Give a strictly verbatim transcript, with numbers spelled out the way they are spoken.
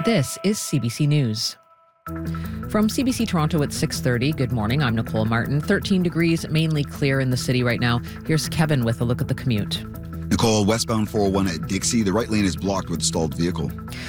This is C B C News. From C B C Toronto at six thirty, good morning. I'm Nicole Martin. thirteen degrees, mainly clear in the city right now. Here's Kevin with a look at the commute. Nicole, westbound four oh one at Dixie, the right lane is blocked with a stalled vehicle.